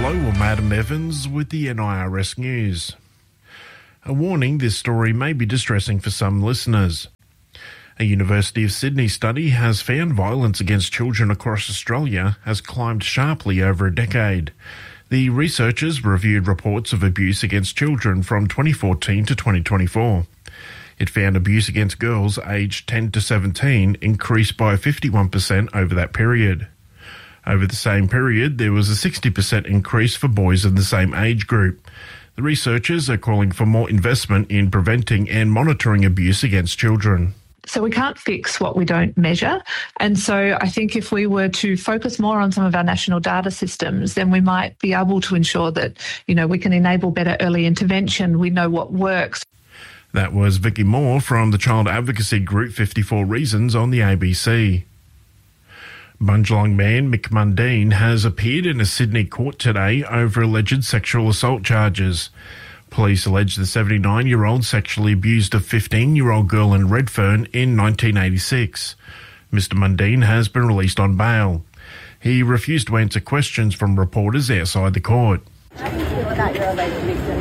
Hello, I'm Adam Evans with the NIRS News. A warning, this story may be distressing for some listeners. A University of Sydney study has found violence against children across Australia has climbed sharply over a decade. The researchers reviewed reports of abuse against children from 2014 to 2024. It found abuse against girls aged 10 to 17 increased by 51% over that period. Over the same period, there was a 60% increase for boys in the same age group. The researchers are calling for more investment in preventing and monitoring abuse against children. So we can't fix what we don't measure. And so I think if we were to focus more on some of our national data systems, then we might be able to ensure that, we can enable better early intervention. We know what works. That was Vicky Moore from the child advocacy group 54 Reasons on the ABC. Bundjalung man Mick Mundine has appeared in a Sydney court today over alleged sexual assault charges. Police allege the 79-year-old sexually abused a 15-year-old girl in Redfern in 1986. Mr Mundine has been released on bail. He refused to answer questions from reporters outside the court. How do you feel about your alleged victim?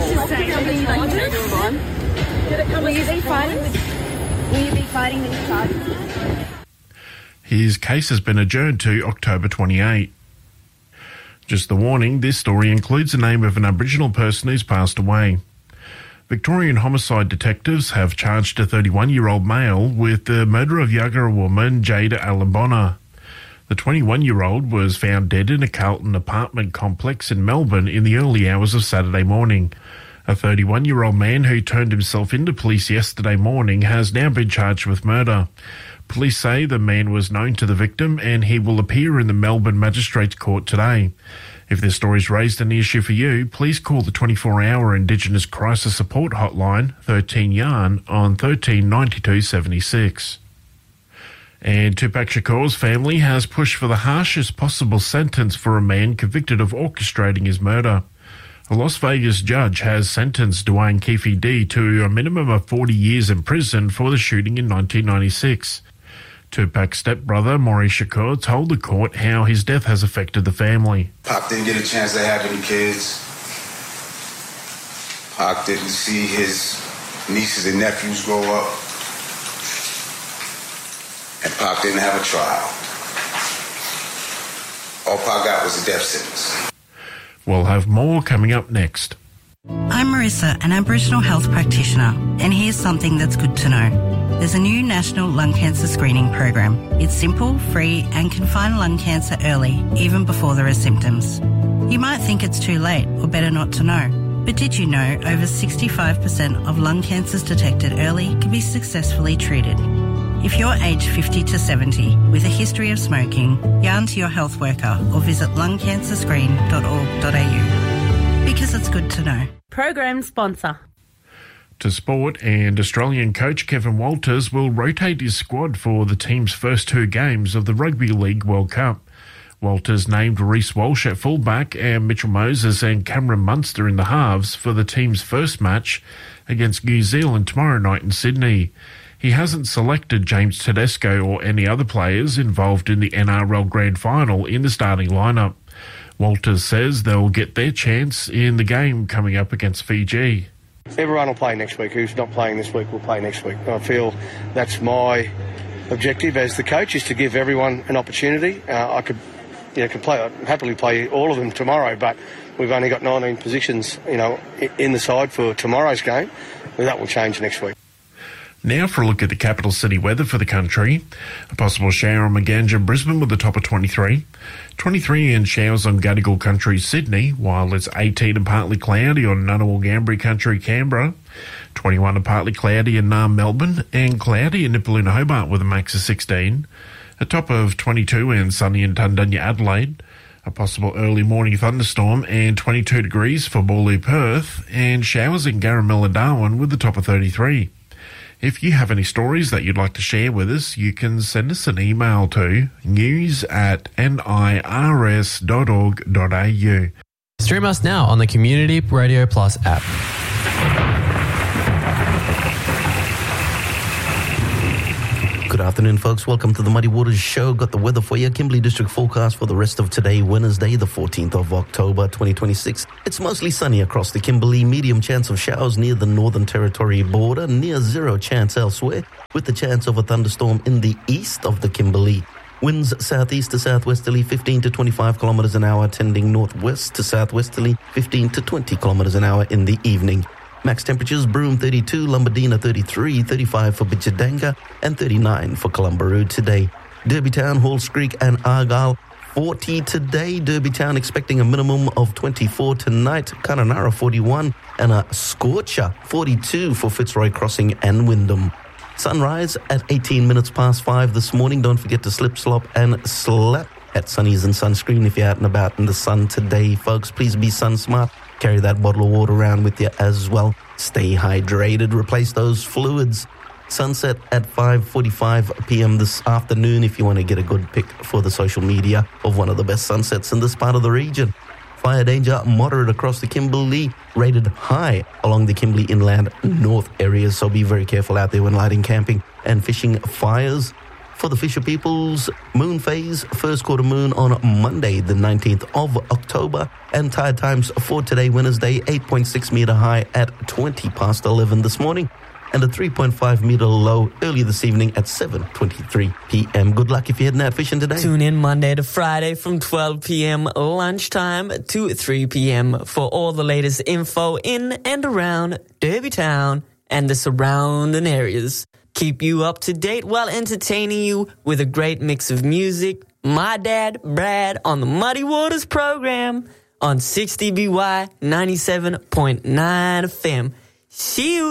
Will you be fighting these charges? His case has been adjourned to October 28. Just the warning, this story includes the name of an Aboriginal person who's passed away. Victorian homicide detectives have charged a 31-year-old male with the murder of Yagara woman Jada Alambona. The 21-year-old was found dead in a Carlton apartment complex in Melbourne in the early hours of Saturday morning. A 31-year-old man who turned himself into police yesterday morning has now been charged with murder. Police say the man was known to the victim and he will appear in the Melbourne Magistrates Court today. If this story's raised any issue for you, please call the 24-hour Indigenous Crisis Support Hotline 13 Yarn on 13 92 76. And Tupac Shakur's family has pushed for the harshest possible sentence for a man convicted of orchestrating his murder. A Las Vegas judge has sentenced Dwayne Keefe D to a minimum of 40 years in prison for the shooting in 1996. Tupac's stepbrother, Maurice Shakur, told the court how his death has affected the family. Pac didn't get a chance to have any kids. Pac didn't see his nieces and nephews grow up. And Pac didn't have a trial. All Pac got was a death sentence. We'll have more coming up next. I'm Marissa, an Aboriginal health practitioner, and here's something that's good to know. There's a new national lung cancer screening program. It's simple, free, and can find lung cancer early, even before there are symptoms. You might think it's too late or better not to know, but did you know over 65% of lung cancers detected early can be successfully treated? If you're aged 50 to 70 with a history of smoking, yarn to your health worker or visit lungcancerscreen.org.au. Because it's good to know. Program sponsor. To sport, and Australian coach Kevin Walters will rotate his squad for the team's first two games of the Rugby League World Cup. Walters named Reece Walsh at fullback and Mitchell Moses and Cameron Munster in the halves for the team's first match against New Zealand tomorrow night in Sydney. He hasn't selected James Tedesco or any other players involved in the NRL Grand Final in the starting lineup. Walters says they'll get their chance in the game coming up against Fiji. Everyone will play next week. Who's not playing this week will play next week. I feel that's my objective as the coach, is to give everyone an opportunity. I could happily play all of them tomorrow, but we've only got 19 positions, in the side for tomorrow's game. Well, that will change next week. Now for a look at the capital city weather for the country. A possible shower on Maganja, Brisbane with a top of 23. 23 and showers on Gadigal Country, Sydney, while it's 18 and partly cloudy on Ngunnawal Ngambri Country, Canberra. 21 and partly cloudy in Naarm, Melbourne, and cloudy in Nipaluna, Hobart with a max of 16. A top of 22 and sunny in Tundunya, Adelaide. A possible early morning thunderstorm and 22 degrees for Boorloo, Perth, and showers in Garamilla, Darwin with a top of 33. If you have any stories that you'd like to share with us, you can send us an email to news@nirs.org.au. Stream us now on the Community Radio Plus app. Good afternoon, folks. Welcome to the Muddy Waters Show. Got the weather for you. Kimberley District forecast for the rest of today, Wednesday, the 14th of October, 2026. It's mostly sunny across the Kimberley. Medium chance of showers near the Northern Territory border. Near zero chance elsewhere, with the chance of a thunderstorm in the east of the Kimberley. Winds southeast to southwesterly 15 to 25 kilometers an hour, tending northwest to southwesterly 15 to 20 kilometers an hour in the evening. Max temperatures, Broome 32, Lombardina 33, 35 for Bichadanga, and 39 for Columbaroo today. Derbytown, Halls Creek, and Argyle 40 today. Derbytown expecting a minimum of 24 tonight. Kununurra 41, and a scorcher 42 for Fitzroy Crossing and Wyndham. Sunrise at 18 minutes past 5 this morning. Don't forget to slip, slop, and slap at Sunnies and sunscreen if you're out and about in the sun today, folks. Please be sun smart. Carry that bottle of water around with you as well. Stay hydrated. Replace those fluids. Sunset at 5:45 p.m. this afternoon if you want to get a good pic for the social media of one of the best sunsets in this part of the region. Fire danger moderate across the Kimberley, rated high along the Kimberley Inland North areas, so be very careful out there when lighting, camping and fishing fires. For the Fisher Peoples, moon phase, first quarter moon on Monday, the 19th of October, and tide times for today, Wednesday, 8.6 meter high at 20 past 11 this morning, and a 3.5 meter low early this evening at 7:23 p.m. Good luck if you're heading out fishing today. Tune in Monday to Friday from 12 p.m. lunchtime to 3 p.m. for all the latest info in and around Derbytown and the surrounding areas. Keep you up to date while entertaining you with a great mix of music. My dad, Brad, on the Muddy Waters program on 60BY 97.9 FM. See you.